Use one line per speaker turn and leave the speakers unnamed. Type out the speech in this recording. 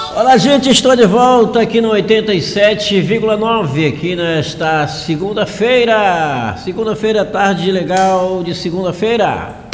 Olá, gente, estou de volta aqui no 87,9 aqui nesta segunda-feira, tarde legal de segunda-feira.